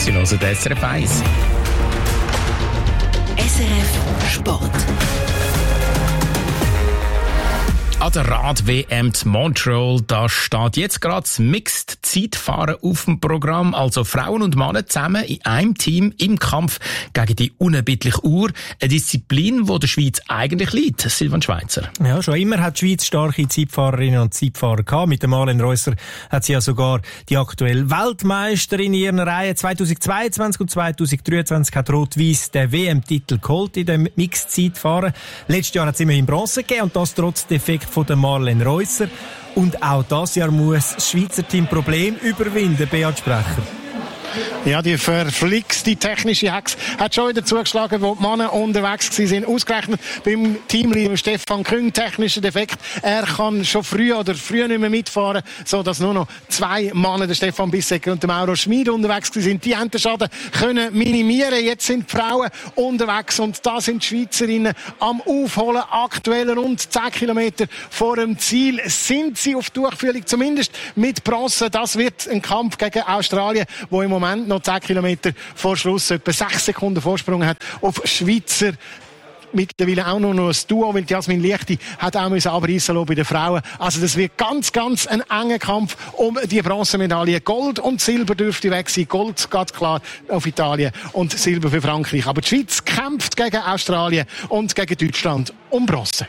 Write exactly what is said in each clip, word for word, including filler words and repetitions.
Sie hören S R F eins. S R F Sport. An der Rad-W M zu Montreal, da steht jetzt gerade das Mixed-Zeitfahren auf dem Programm. Also Frauen und Männer zusammen in einem Team im Kampf gegen die unerbittliche Uhr. Eine Disziplin, die der Schweiz eigentlich liegt. Silvan Schweizer. Ja, schon immer hat die Schweiz starke Zeitfahrerinnen und Zeitfahrer gehabt. Mit der Marlene Reusser hat sie ja sogar die aktuelle Weltmeisterin in ihrer Reihe. zweitausendzweiundzwanzig und zweitausenddreiundzwanzig hat Rot-Weiss den W M-Titel geholt in dem Mixed-Zeitfahren. Letztes Jahr hat es immerhin Bronze gegeben und das trotz Defekt von der Marlene Reusser. Und auch dieses Jahr muss das Schweizer Team Problem überwinden, Beat Sprecher. Ja, die verflixte technische Hex hat schon wieder zugeschlagen, wo die Männer unterwegs waren. Ausgerechnet beim Teamleader Stefan Küng, technischer Defekt. Er kann schon früh oder früh nicht mehr mitfahren, sodass nur noch zwei Männer, der Stefan Bissecker und der Mauro Schmid, unterwegs sind. Die haben den Schaden können minimieren. Jetzt sind die Frauen unterwegs und da sind die Schweizerinnen am Aufholen. Aktuell rund zehn Kilometer vor dem Ziel sind sie auf Durchführung, zumindest mit Bronze. Das wird ein Kampf gegen Australien, wo im Moment noch zehn Kilometer vor Schluss etwa sechs Sekunden Vorsprung hat auf Schweizer. Mittlerweile auch noch ein Duo, weil Jasmin Liechti hat auch müssen abreißen lassen bei den Frauen. Also das wird ganz, ganz ein enger Kampf um die Bronzemedaille. Gold und Silber dürfte weg sein. Gold geht klar auf Italien und Silber für Frankreich. Aber die Schweiz kämpft gegen Australien und gegen Deutschland um Bronze.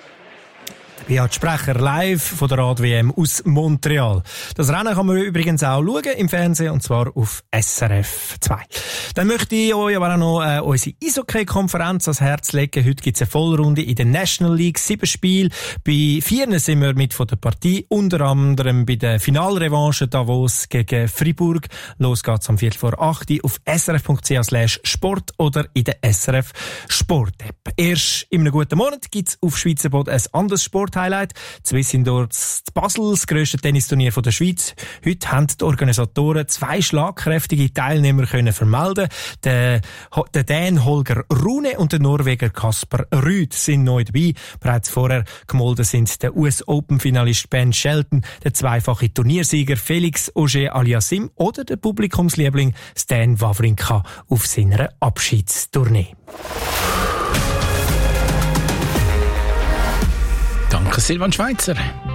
Beat Sprecher live von der Rad-W M aus Montreal. Das Rennen kann man übrigens auch schauen im Fernsehen, und zwar auf S R F zwei. Dann möchte ich euch aber auch noch äh, unsere Eishockey-Konferenz ans Herz legen. Heute gibt es eine Vollrunde in der National League. Sieben Spiele. Bei vier sind wir mit von der Partie. Unter anderem bei der Finalrevanche Davos gegen Fribourg. Los geht's am Viertel vor acht auf srf.ch slash sport oder in der S R F Sport-App. Erst in einem guten Monat gibt's auf Schweizer Boden ein anderes Sport Highlight. Swiss Indoors Basel, das grösste Tennisturnier der Schweiz. Heute haben die Organisatoren zwei schlagkräftige Teilnehmer können vermelden. Der, der Dän Holger Rune und der Norweger Kasper Rüd sind neu dabei. Bereits vorher gemolden sind der U S Open-Finalist Ben Shelton, der zweifache Turniersieger Felix Auger-Aliassime oder der Publikumsliebling Stan Wawrinka auf seiner Abschiedstournee. Danke, Silvan Schweizer.